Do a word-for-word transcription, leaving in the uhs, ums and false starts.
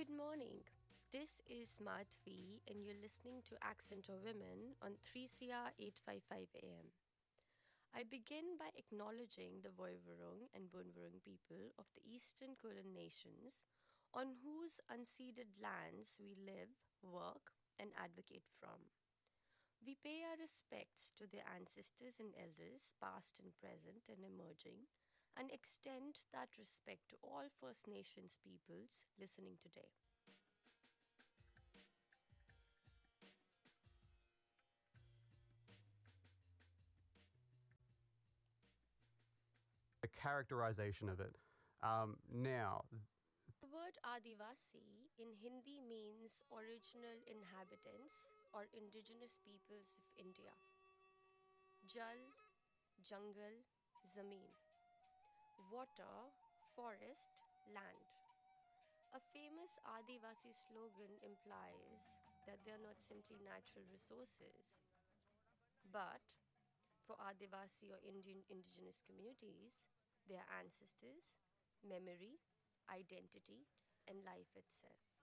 Good morning. This is Madhvi, and you're listening to Accent of Women on three C R eight fifty-five A M. I begin by acknowledging the Voivorung and Bunvurung people of the Eastern Kulin nations on whose unceded lands we live, work, and advocate from. We pay our respects to their ancestors and elders, past and present and emerging, and extend that respect to all First Nations peoples listening today. The characterization of it. Um, now, The word Adivasi in Hindi means original inhabitants or indigenous peoples of India. Jal, jungle, zameen. Water, forest, land. A famous Adivasi slogan implies that they are not simply natural resources, but for Adivasi or Indian indigenous communities, they are ancestors, memory, identity, and life itself.